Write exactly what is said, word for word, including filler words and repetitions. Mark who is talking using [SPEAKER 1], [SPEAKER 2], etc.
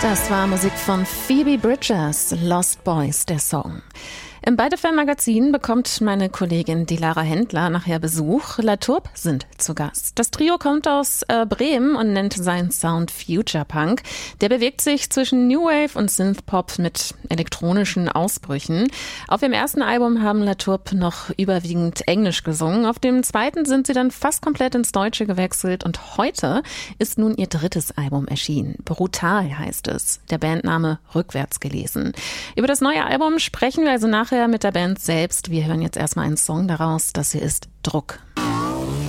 [SPEAKER 1] Das war Musik von Phoebe Bridgers, Lost Boys, der Song. Im Beide Fan Magazin bekommt meine Kollegin Dilara Händler nachher Besuch. La Tourbe sind zu Gast. Das Trio kommt aus äh, Bremen und nennt seinen Sound Future Punk. Der bewegt sich zwischen New Wave und Synthpop mit elektronischen Ausbrüchen. Auf ihrem ersten Album haben La Tourbe noch überwiegend Englisch gesungen. Auf dem zweiten sind sie dann fast komplett ins Deutsche gewechselt und heute ist nun ihr drittes Album erschienen. Brutal heißt es. Der Bandname rückwärts gelesen. Über das neue Album sprechen wir also nach mit der Band selbst. Wir hören jetzt erstmal einen Song daraus. Das hier ist Druck.